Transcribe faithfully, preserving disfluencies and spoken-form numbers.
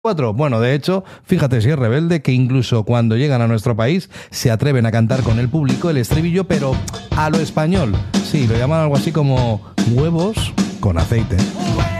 Cuatro. Bueno, de hecho, fíjate si es rebelde que incluso cuando llegan a nuestro país se atreven a cantar con el público el estribillo, pero a lo español. Sí, lo llaman algo así como huevos con aceite.